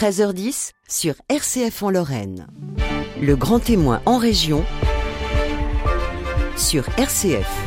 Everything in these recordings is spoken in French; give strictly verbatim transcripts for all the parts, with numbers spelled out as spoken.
treize heures dix sur R C F en Lorraine. Le grand témoin en région sur R C F.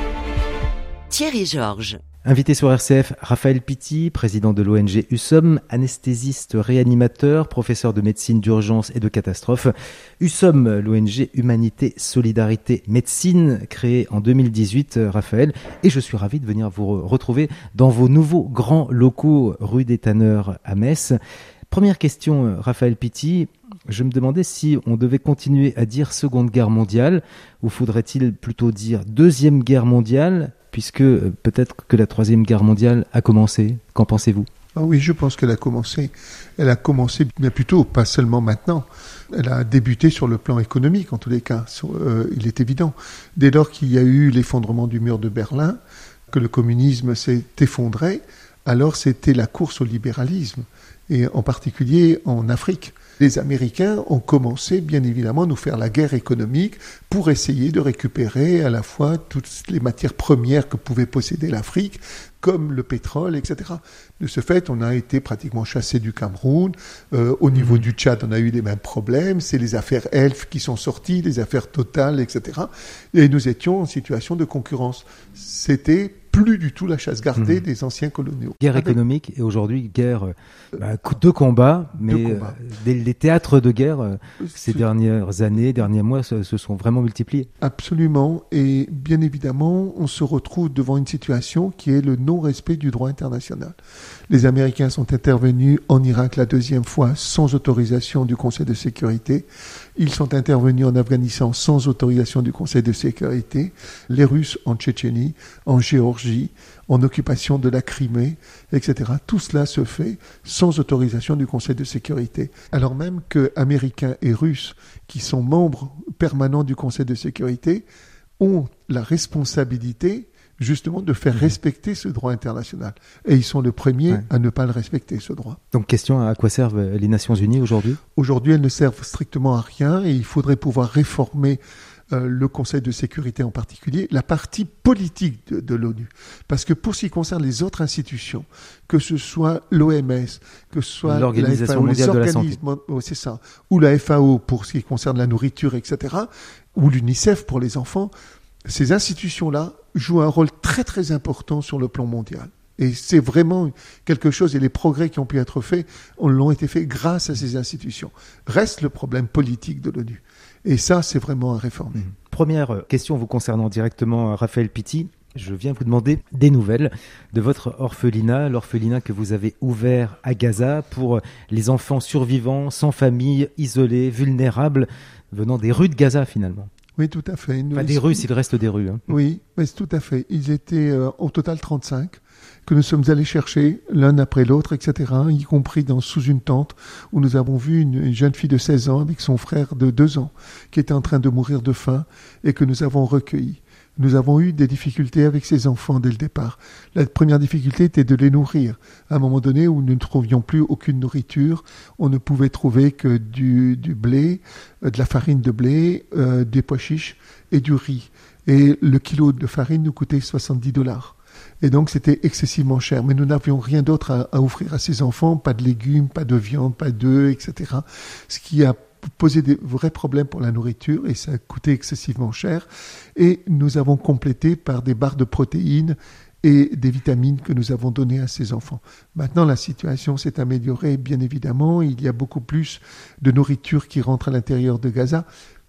Thierry Georges. Invité sur R C F, Raphaël Pitti, président de l'O N G U S O M, anesthésiste réanimateur, professeur de médecine d'urgence et de catastrophe. U S O M, l'O N G Humanité, Solidarité, Médecine, créée en deux mille dix-huit, Raphaël. Et je suis ravi de venir vous retrouver dans vos nouveaux grands locaux rue des Tanneurs à Metz. Première question, Raphaël Pitti. Je me demandais si on devait continuer à dire Seconde Guerre mondiale, ou faudrait-il plutôt dire Deuxième Guerre mondiale, puisque euh, peut-être que la Troisième Guerre mondiale a commencé. Qu'en pensez-vous ? Ah oui, je pense qu'elle a commencé. Elle a commencé, mais plutôt, pas seulement maintenant. Elle a débuté sur le plan économique, en tous les cas. Euh, il est évident. Dès lors qu'il y a eu l'effondrement du mur de Berlin, que le communisme s'est effondré, alors c'était la course au libéralisme, et en particulier en Afrique. Les Américains ont commencé, bien évidemment, à nous faire la guerre économique pour essayer de récupérer à la fois toutes les matières premières que pouvait posséder l'Afrique, comme le pétrole, et cetera. De ce fait, on a été pratiquement chassé du Cameroun. Euh, au niveau mmh. du Tchad, on a eu les mêmes problèmes. C'est les affaires Elf qui sont sorties, les affaires Total, et cetera. Et nous étions en situation de concurrence. C'était plus du tout la chasse gardée mmh. des anciens coloniaux. Guerre Avec... économique et aujourd'hui guerre euh, bah, de combat, mais de combat. Euh, les, les théâtres de guerre euh, ces dernières années, derniers mois se, se sont vraiment multipliés. Absolument, et bien évidemment, on se retrouve devant une situation qui est le non-respect du droit international. Les Américains sont intervenus en Irak la deuxième fois sans autorisation du Conseil de sécurité. Ils sont intervenus en Afghanistan sans autorisation du Conseil de sécurité. Les Russes en Tchétchénie, en Géorgie, en occupation de la Crimée, et cetera. Tout cela se fait sans autorisation du Conseil de sécurité. Alors même que Américains et Russes, qui sont membres permanents du Conseil de sécurité, ont la responsabilité justement de faire respecter ce droit international. Et ils sont les premiers ouais. à ne pas le respecter, ce droit. Donc, question, à quoi servent les Nations Unies aujourd'hui ? Aujourd'hui, elles ne servent strictement à rien et il faudrait pouvoir réformer euh, le Conseil de sécurité en particulier, la partie politique de, de l'ONU. Parce que pour ce qui concerne les autres institutions, que ce soit l'O M S, que ce soit l'Organisation la F A O, mondiale les de la santé, oh, c'est ça, ou la F A O pour ce qui concerne la nourriture, et cetera, ou l'UNICEF pour les enfants, ces institutions-là jouent un rôle très très important sur le plan mondial. Et c'est vraiment quelque chose, et les progrès qui ont pu être faits, on l'ont été faits grâce à ces institutions. Reste le problème politique de l'ONU. Et ça, c'est vraiment à réformer. Mmh. Première question vous concernant directement, Raphaël Pitti. Je viens vous demander des nouvelles de votre orphelinat, l'orphelinat que vous avez ouvert à Gaza pour les enfants survivants, sans famille, isolés, vulnérables, venant des rues de Gaza finalement. Oui, tout à fait. Pas des rues, s'il reste des rues. Hein. Oui, mais c'est tout à fait. Ils étaient euh, au total trente-cinq que nous sommes allés chercher l'un après l'autre, et cetera, y compris dans, sous une tente où nous avons vu une, une jeune fille de seize ans avec son frère de deux ans qui était en train de mourir de faim et que nous avons recueilli. Nous avons eu des difficultés avec ces enfants dès le départ. La première difficulté était de les nourrir. À un moment donné où nous ne trouvions plus aucune nourriture, on ne pouvait trouver que du, du blé, de la farine de blé, euh, des pois chiches et du riz. Et le kilo de farine nous coûtait soixante-dix dollars. Et donc c'était excessivement cher. Mais nous n'avions rien d'autre à, à offrir à ces enfants, pas de légumes, pas de viande, pas d'œufs, et cetera. Ce qui a posé des vrais problèmes pour la nourriture et ça a coûté excessivement cher. Et nous avons complété par des barres de protéines et des vitamines que nous avons données à ces enfants. Maintenant, la situation s'est améliorée, bien évidemment. Il y a beaucoup plus de nourriture qui rentre à l'intérieur de Gaza,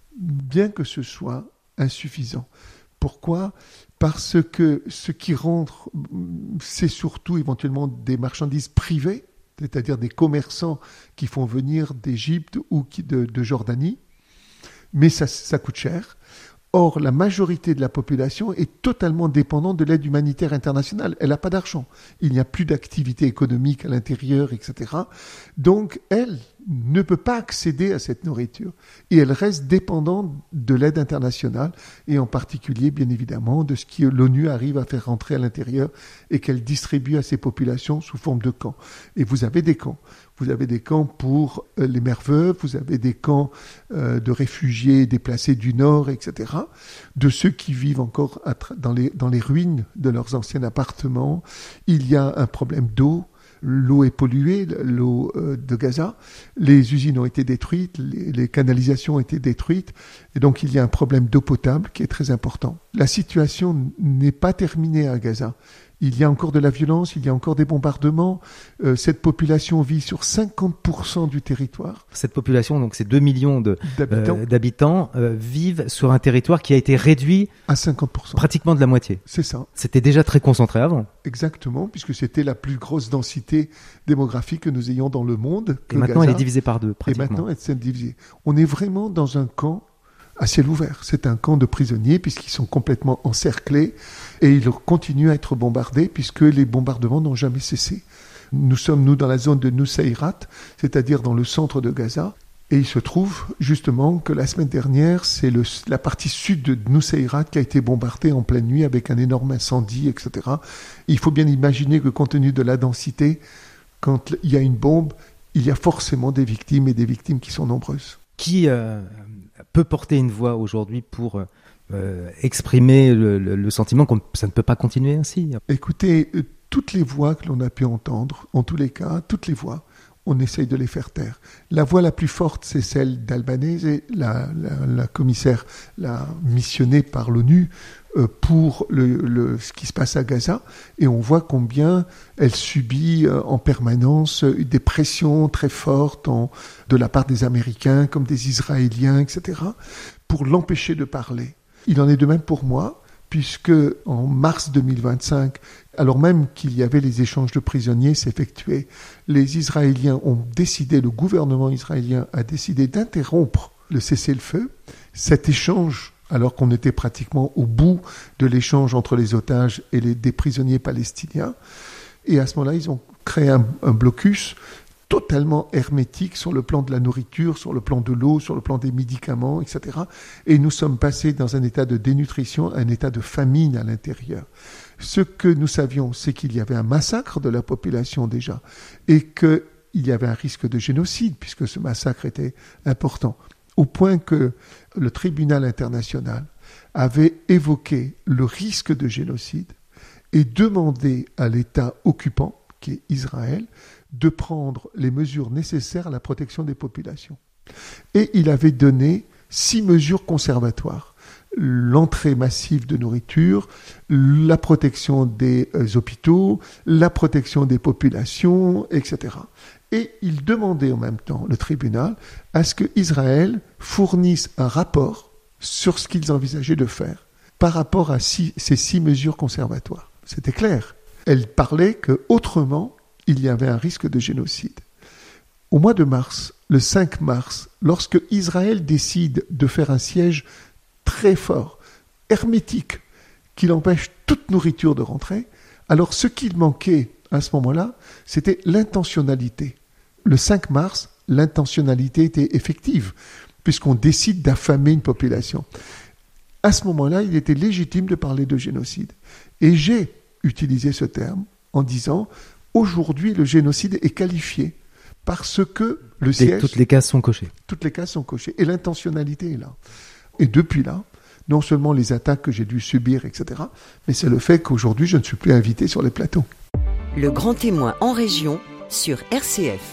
bien que ce soit insuffisant. Pourquoi ? Parce que ce qui rentre, c'est surtout éventuellement des marchandises privées, c'est-à-dire des commerçants qui font venir d'Égypte ou qui, de, de Jordanie, mais ça, ça coûte cher. Or, la majorité de la population est totalement dépendante de l'aide humanitaire internationale. Elle n'a pas d'argent. Il n'y a plus d'activité économique à l'intérieur, et cetera. Donc, elle ne peut pas accéder à cette nourriture. Et elle reste dépendante de l'aide internationale, et en particulier, bien évidemment, de ce que l'ONU arrive à faire rentrer à l'intérieur et qu'elle distribue à ces populations sous forme de camps. Et vous avez des camps. Vous avez des camps pour les mères veuves, vous avez des camps euh, de réfugiés déplacés du Nord, et cetera, de ceux qui vivent encore dans les, dans les ruines de leurs anciens appartements. Il y a un problème d'eau. L'eau est polluée, l'eau de Gaza. Les usines ont été détruites, les, les canalisations ont été détruites. Et donc, il y a un problème d'eau potable qui est très important. La situation n'est pas terminée à Gaza. Il y a encore de la violence, il y a encore des bombardements. Euh, cette population vit sur cinquante pour cent du territoire. Cette population, donc c'est deux millions de, d'habitants, euh, d'habitants euh, vivent sur un territoire qui a été réduit à cinquante pour cent. Pratiquement de la moitié. C'est ça. C'était déjà très concentré avant. Exactement, puisque c'était la plus grosse densité démographique que nous ayons dans le monde. Et maintenant, Gaza. Elle est divisée par deux, pratiquement. Et maintenant, elle s'est divisée. On est vraiment dans un camp à ciel ouvert. C'est un camp de prisonniers puisqu'ils sont complètement encerclés et ils continuent à être bombardés puisque les bombardements n'ont jamais cessé. Nous sommes, nous, dans la zone de Nusayrat, c'est-à-dire dans le centre de Gaza. Et il se trouve justement que la semaine dernière, c'est le, la partie sud de Nusayrat qui a été bombardée en pleine nuit avec un énorme incendie, et cetera. Il faut bien imaginer que compte tenu de la densité, quand il y a une bombe, il y a forcément des victimes et des victimes qui sont nombreuses. Qui euh, peut porter une voix aujourd'hui pour euh, exprimer le, le, le sentiment que ça ne peut pas continuer ainsi? Écoutez, euh, toutes les voix que l'on a pu entendre, en tous les cas, toutes les voix, on essaye de les faire taire. La voix la plus forte, c'est celle d'Albanese, la, la, la commissaire, la missionnée par l'ONU euh, pour le, le, ce qui se passe à Gaza. Et on voit combien elle subit euh, en permanence des pressions très fortes en, de la part des Américains, comme des Israéliens, et cetera, pour l'empêcher de parler. Il en est de même pour moi, puisque en mars deux mille vingt-cinq, alors même qu'il y avait les échanges de prisonniers s'effectuaient, les Israéliens ont décidé, le gouvernement israélien a décidé d'interrompre le cessez-le-feu. Cet échange, alors qu'on était pratiquement au bout de l'échange entre les otages et les, des prisonniers palestiniens, et à ce moment-là, ils ont créé un, un blocus totalement hermétique sur le plan de la nourriture, sur le plan de l'eau, sur le plan des médicaments, et cetera. Et nous sommes passés dans un état de dénutrition, un état de famine à l'intérieur. Ce que nous savions, c'est qu'il y avait un massacre de la population déjà, et qu'il y avait un risque de génocide, puisque ce massacre était important, au point que le tribunal international avait évoqué le risque de génocide et demandé à l'État occupant, qui est Israël, de prendre les mesures nécessaires à la protection des populations. Et il avait donné six mesures conservatoires. L'entrée massive de nourriture, la protection des euh, hôpitaux, la protection des populations, et cetera. Et il demandait en même temps, le tribunal, à ce qu'Israël fournisse un rapport sur ce qu'ils envisageaient de faire par rapport à six, ces six mesures conservatoires. C'était clair. Elle parlait qu'autrement, il y avait un risque de génocide. Au mois de mars, le cinq mars, lorsque Israël décide de faire un siège très fort, hermétique, qu'il empêche toute nourriture de rentrer, alors ce qu'il manquait à ce moment-là, c'était l'intentionnalité. Le cinq mars, l'intentionnalité était effective, puisqu'on décide d'affamer une population. À ce moment-là, il était légitime de parler de génocide. Et j'ai utilisé ce terme en disant... Aujourd'hui, le génocide est qualifié parce que le siège... Et toutes les cases sont cochées. Toutes les cases sont cochées. Et l'intentionnalité est là. Et depuis là, non seulement les attaques que j'ai dû subir, et cetera, mais c'est le fait qu'aujourd'hui, je ne suis plus invité sur les plateaux. Le grand témoin en région sur R C F.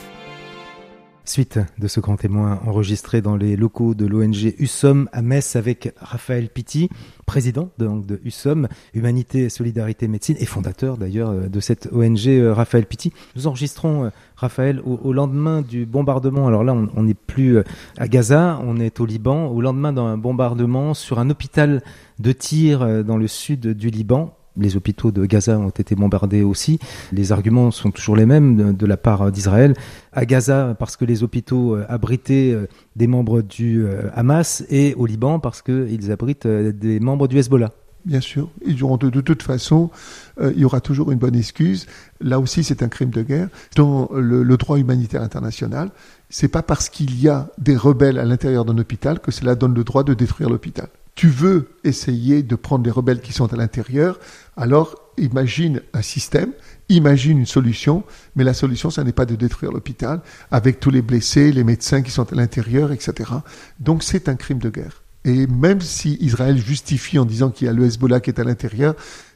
Suite de ce grand témoin enregistré dans les locaux de l'O N G U S O M à Metz avec Raphaël Pitti, président de, donc, de U S O M, Humanité, Solidarité, Médecine, et fondateur d'ailleurs de cette O N G, Raphaël Pitti. Nous enregistrons, Raphaël, au, au lendemain du bombardement. Alors là, on n'est plus à Gaza, on est au Liban, au lendemain d'un bombardement sur un hôpital de Tyr dans le sud du Liban. Les hôpitaux de Gaza ont été bombardés aussi. Les arguments sont toujours les mêmes de, de la part d'Israël. À Gaza, parce que les hôpitaux abritaient des membres du Hamas, et au Liban, parce qu'ils abritent des membres du Hezbollah. Bien sûr. Ils auront de, de toute façon, euh, il y aura toujours une bonne excuse. Là aussi, c'est un crime de guerre. Dans le, le droit humanitaire international, c'est pas parce qu'il y a des rebelles à l'intérieur d'un hôpital que cela donne le droit de détruire l'hôpital. Tu veux essayer de prendre les rebelles qui sont à l'intérieur, alors imagine un système, imagine une solution, mais la solution, ça n'est pas de détruire l'hôpital, avec tous les blessés, les médecins qui sont à l'intérieur, et cetera. Donc c'est un crime de guerre. Et même si Israël justifie en disant qu'il y a le Hezbollah qui est à l'intérieur,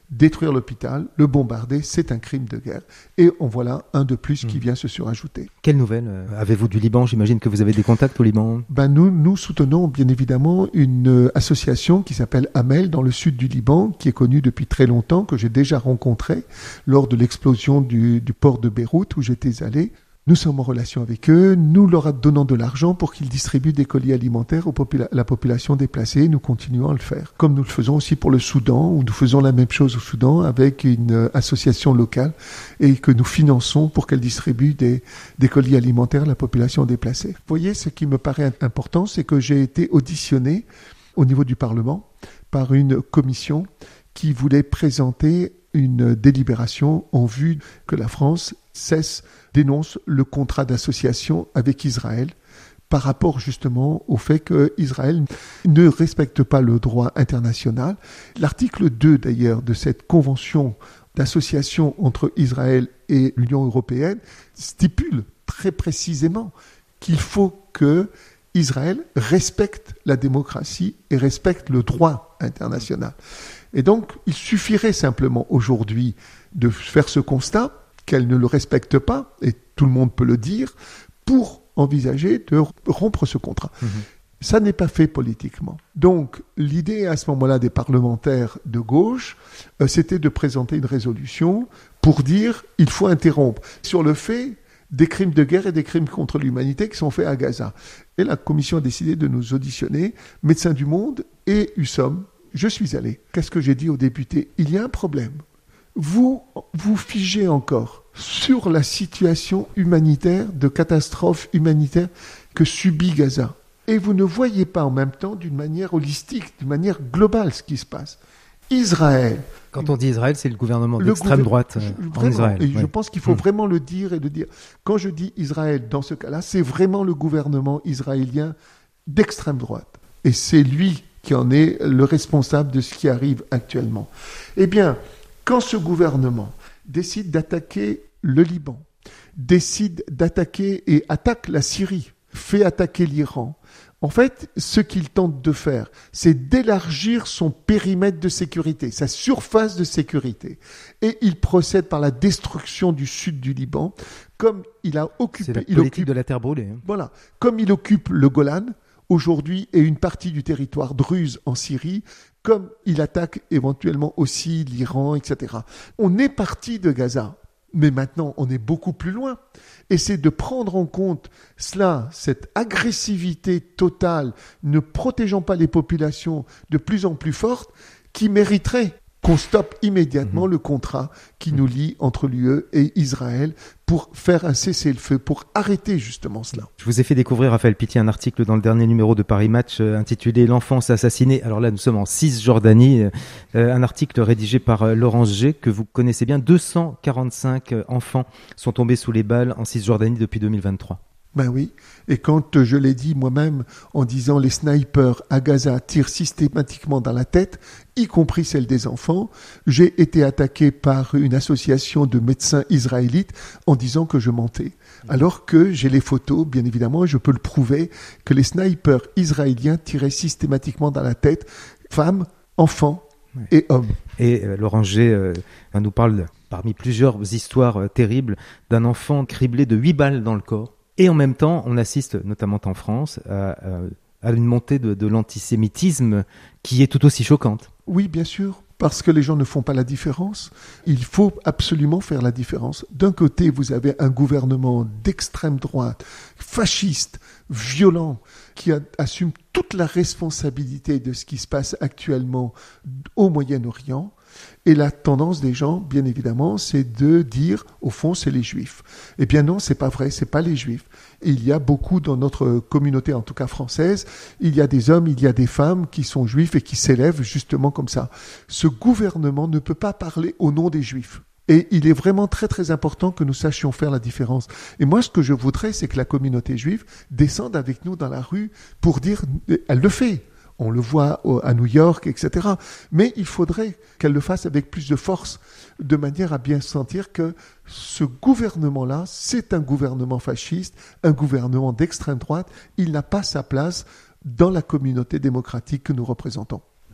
détruire l'hôpital, le bombarder, c'est un crime de guerre. Et en voilà un de plus qui mmh. vient se surajouter. Quelles nouvelles euh, avez-vous du Liban? J'imagine que vous avez des contacts au Liban. Ben nous, nous soutenons bien évidemment une euh, association qui s'appelle Amel dans le sud du Liban, qui est connue depuis très longtemps, que j'ai déjà rencontrée lors de l'explosion du, du port de Beyrouth où j'étais allé. Nous sommes en relation avec eux, nous leur donnons de l'argent pour qu'ils distribuent des colis alimentaires à popula- la population déplacée. Nous continuons à le faire. Comme nous le faisons aussi pour le Soudan, où nous faisons la même chose au Soudan avec une euh, association locale et que nous finançons pour qu'elle distribue des, des colis alimentaires à la population déplacée. Vous voyez, ce qui me paraît important, c'est que j'ai été auditionné au niveau du Parlement par une commission qui voulait présenter une délibération en vue que la France cesse, dénonce le contrat d'association avec Israël par rapport justement au fait qu'Israël ne respecte pas le droit international. L'article deux d'ailleurs de cette convention d'association entre Israël et l'Union européenne stipule très précisément qu'il faut que Israël respecte la démocratie et respecte le droit international. Et donc, il suffirait simplement aujourd'hui de faire ce constat qu'elle ne le respecte pas, et tout le monde peut le dire, pour envisager de rompre ce contrat. Mmh. Ça n'est pas fait politiquement. Donc, l'idée à ce moment-là des parlementaires de gauche, euh, c'était de présenter une résolution pour dire il faut interrompre sur le fait des crimes de guerre et des crimes contre l'humanité qui sont faits à Gaza. Et la commission a décidé de nous auditionner, Médecins du Monde et U S O M. Je suis allé. Qu'est-ce que j'ai dit aux députés? Il y a un problème. Vous vous figez encore sur la situation humanitaire, de catastrophe humanitaire que subit Gaza. Et vous ne voyez pas en même temps d'une manière holistique, d'une manière globale ce qui se passe. Israël. Quand on dit Israël, c'est le gouvernement d'extrême droite euh, vraiment, en Israël. Et ouais. je pense qu'il faut mmh. vraiment le dire et le dire. Quand je dis Israël dans ce cas-là, c'est vraiment le gouvernement israélien d'extrême droite. Et c'est lui qui en est le responsable de ce qui arrive actuellement. Eh bien, quand ce gouvernement décide d'attaquer le Liban, décide d'attaquer et attaque la Syrie, fait attaquer l'Iran, en fait, ce qu'il tente de faire, c'est d'élargir son périmètre de sécurité, sa surface de sécurité. Et il procède par la destruction du sud du Liban, comme il a occupé... C'est la il politique occupe, de la terre brûlée. Hein. Voilà. Comme il occupe le Golan, aujourd'hui, et une partie du territoire druze en Syrie, comme il attaque éventuellement aussi l'Iran, et cetera. On est parti de Gaza, mais maintenant on est beaucoup plus loin. Et c'est de prendre en compte cela, cette agressivité totale, ne protégeant pas les populations de plus en plus fortes, qui mériterait qu'on stoppe immédiatement mmh. le contrat qui nous lie entre l'U E et Israël pour faire un cessez-le-feu, pour arrêter justement cela. Je vous ai fait découvrir, Raphaël Pitti, un article dans le dernier numéro de Paris Match euh, intitulé « L'enfance assassinée ». Alors là, nous sommes en Cisjordanie. Euh, un article rédigé par euh, Laurence G, que vous connaissez bien. deux cent quarante-cinq euh, enfants sont tombés sous les balles en Cisjordanie depuis deux mille vingt-trois. Ben oui, et quand je l'ai dit moi-même en disant les snipers à Gaza tirent systématiquement dans la tête, y compris celle des enfants, j'ai été attaqué par une association de médecins israélites en disant que je mentais. Alors que j'ai les photos, bien évidemment, et je peux le prouver, que les snipers israéliens tiraient systématiquement dans la tête femmes, enfants ouais. et hommes. Et euh, Laurent G euh, nous parle, parmi plusieurs histoires euh, terribles, d'un enfant criblé de huit balles dans le corps. Et en même temps, on assiste, notamment en France, à, à une montée de, de l'antisémitisme qui est tout aussi choquante. Oui, bien sûr, parce que les gens ne font pas la différence. Il faut absolument faire la différence. D'un côté, vous avez un gouvernement d'extrême droite, fasciste, violent, qui a, assume toute la responsabilité de ce qui se passe actuellement au Moyen-Orient. Et la tendance des gens, bien évidemment, c'est de dire, au fond, c'est les Juifs. Eh bien non, c'est pas vrai, c'est pas les Juifs. Il y a beaucoup dans notre communauté, en tout cas française, il y a des hommes, il y a des femmes qui sont juifs et qui s'élèvent justement comme ça. Ce gouvernement ne peut pas parler au nom des Juifs. Et il est vraiment très très important que nous sachions faire la différence. Et moi, ce que je voudrais, c'est que la communauté juive descende avec nous dans la rue pour dire, elle le fait. On le voit à New York, et cetera. Mais il faudrait qu'elle le fasse avec plus de force, de manière à bien sentir que ce gouvernement-là, c'est un gouvernement fasciste, un gouvernement d'extrême droite. Il n'a pas sa place dans la communauté démocratique que nous représentons.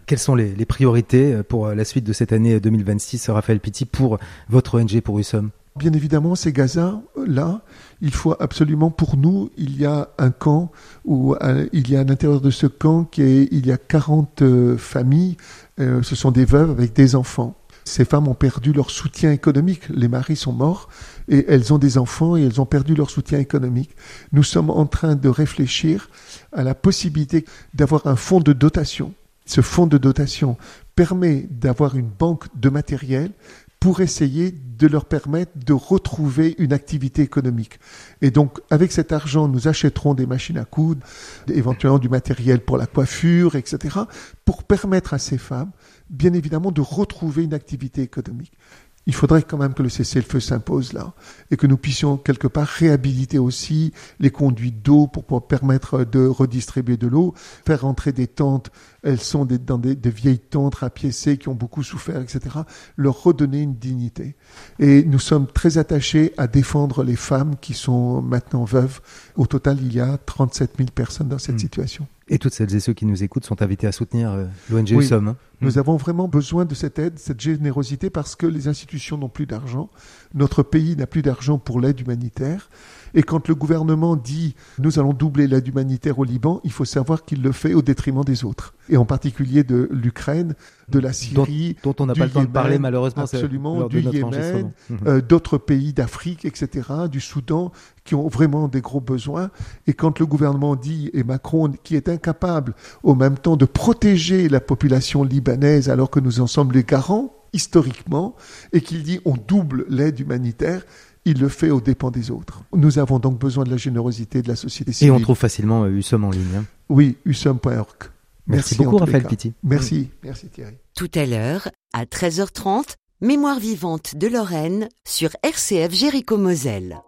Quelles sont les, les priorités pour la suite de cette année deux mille vingt-six, Raphaël Pitti, pour votre O N G, pour Husom ? Bien évidemment, c'est Gaza. Là, il faut absolument, pour nous, il y a un camp où euh, il y a à l'intérieur de ce camp qui est, il y a quarante euh, familles. Euh, ce sont des veuves avec des enfants. Ces femmes ont perdu leur soutien économique. Les maris sont morts et elles ont des enfants et elles ont perdu leur soutien économique. Nous sommes en train de réfléchir à la possibilité d'avoir un fonds de dotation. Ce fonds de dotation permet d'avoir une banque de matériel pour essayer de leur permettre de retrouver une activité économique. Et donc, avec cet argent, nous achèterons des machines à coudre, éventuellement du matériel pour la coiffure, et cetera, pour permettre à ces femmes, bien évidemment, de retrouver une activité économique. Il faudrait quand même que le cessez-le-feu s'impose là et que nous puissions quelque part réhabiliter aussi les conduites d'eau pour pouvoir permettre de redistribuer de l'eau, faire rentrer des tentes, elles sont des, dans des, des vieilles tentes rapiécées qui ont beaucoup souffert, et cetera, leur redonner une dignité. Et nous sommes très attachés à défendre les femmes qui sont maintenant veuves. Au total, il y a trente-sept mille personnes dans cette mmh. situation. Et toutes celles et ceux qui nous écoutent sont invités à soutenir euh, l'O N G oui, Husom. Hein. Nous mmh. avons vraiment besoin de cette aide, cette générosité, parce que les institutions n'ont plus d'argent. Notre pays n'a plus d'argent pour l'aide humanitaire. Et quand le gouvernement dit « nous allons doubler l'aide humanitaire au Liban », il faut savoir qu'il le fait au détriment des autres. Et en particulier de l'Ukraine, de la Syrie, dont, dont on n'a pas le temps Yémen, de parler malheureusement. Absolument, lors du de notre Yémen, euh, d'autres pays d'Afrique, et cetera, du Soudan, qui ont vraiment des gros besoins. Et quand le gouvernement dit, et Macron, qui est incapable au même temps de protéger la population libanaise alors que nous en sommes les garants, historiquement, et qu'il dit on double l'aide humanitaire, il le fait aux dépens des autres. Nous avons donc besoin de la générosité de la société civile. Et on trouve facilement euh, Husom en ligne. Hein. Oui, husom point org. Merci, Merci beaucoup, Raphaël Pitti. Merci, merci Thierry. Tout à l'heure, à treize heures trente, Mémoire vivante de Lorraine sur R C F Jéricho-Moselle.